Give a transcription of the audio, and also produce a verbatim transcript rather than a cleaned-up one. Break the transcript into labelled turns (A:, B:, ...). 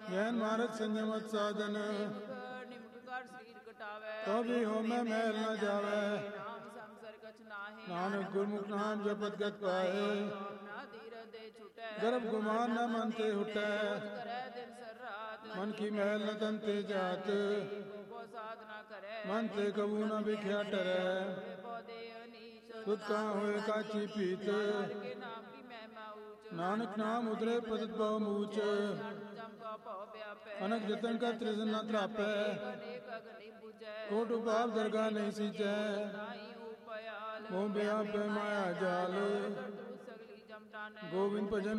A: ਜੈਨ ਮਾਰਗ ਸੰਜਮਤ ਸਾਧਨ
B: ਨਿਮਕ ਕਰ ਸਰੀਰ ਕਟਾਵੇ
A: ਤੋ ਵੀ ਹੋਮੈ ਮਹਿਲ ਨ ਜਾਵੇ
B: ਨਾਮ ਸੰਸਰ ਕਛ ਨਾਹੀ
A: ਨਾਨਕ ਗੁਰਮੁਖ ਨਾਮ ਜਪਤ ਗਤ ਪਾਏ
B: ਨਾ ਧੀਰਜ ਦੇ ਛੁਟੈ
A: ਗਰਭ ਗੁਮਾਨ ਨ ਮਨ ਤੇ ਹੁਟੈ
B: ਕਰੈ ਦਿਨ ਸਰ ਰਾਤ
A: ਮਨ ਕੀ ਮਹਿਲ ਨ ਤਨ ਤੇ ਜਾਤ
B: ਕੋ ਸਾਧਨਾ ਕਰੈ
A: ਮਨ ਤੇ ਕਬੂ ਨ ਵਿਖਿਆ ਟਰੈ
B: ਪੌਦੇ ਅਨੀਚ
A: ਤੁਧ ਕਾ ਹੋਏ ਕਾਚੀ ਪੀਤ
B: ਕੇ ਨਾਮ ਕੀ ਮਹਿਮਾ ਊਚ
A: ਨਾਨਕ ਨਾਮ ਉਤਰੇ ਪਤਿਤ ਬਹੁ ਮੂਚ
B: ਜਮ ਕਾ ਭਉ ਵਿਆਪੈ
A: ਅਨਕ ਜਤਨ ਕਾ ਤ੍ਰਿਸ਼ਨ ਨ ਤਰਾਪੈ
B: ਅਨੇਕ ਅਗਨੀ ਬੁਝੈ
A: ਕੋਟ ਉਪਾਪ ਦਰਗਾ ਨਹੀਂ ਸੀਚੈ
B: ਨਾਹੀ ਉਪਿਆਲ
A: ਮੋਹ ਵਿਆਪੈ ਮਾਇਆ ਜਾਲ
B: ਸਗਲੀ ਜਮ ਟਾਨੈ
A: ਗੋਬਿੰਦ ਭਜਨ